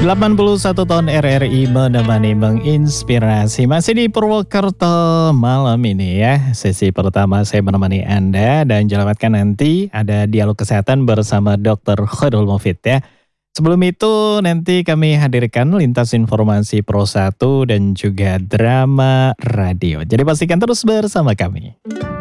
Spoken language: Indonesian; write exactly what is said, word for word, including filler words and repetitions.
delapan puluh satu tahun R R I menemani menginspirasi. Masih di Purwokerto malam ini ya. Sesi pertama saya menemani Anda dan selamatkan nanti ada dialog kesehatan bersama dokter Khairul Mufid ya. Sebelum itu nanti kami hadirkan lintas informasi Pro satu dan juga drama radio. Jadi pastikan terus bersama kami.